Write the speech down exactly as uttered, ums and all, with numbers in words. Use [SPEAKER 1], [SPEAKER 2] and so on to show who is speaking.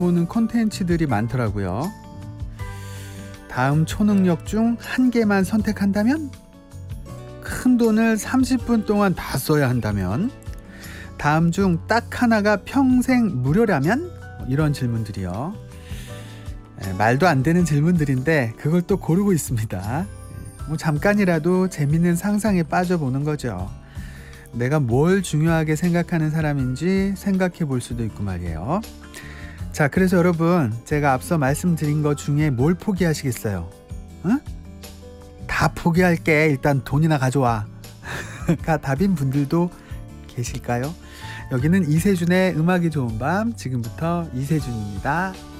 [SPEAKER 1] 보는 콘텐츠들이 많더라고요. 다음 초능력 중 한 개만 선택한다면? 큰 돈을 삼십 분 동안 다 써야 한다면? 다음 중 딱 하나가 평생 무료라면? 이런 질문들이요. 에, 말도 안 되는 질문들인데 그걸 또 고르고 있습니다. 뭐 잠깐이라도 재밌는 상상에 빠져보는 거죠. 내가 뭘 중요하게 생각하는 사람인지 생각해 볼 수도 있고 말이에요. 자, 그래서 여러분, 제가 앞서 말씀드린 것 중에 뭘 포기하시겠어요? 응? 다 포기할게. 일단 돈이나 가져와. 가 답인 분들도 계실까요? 여기는 이세준의 음악이 좋은 밤, 지금부터 이세준입니다.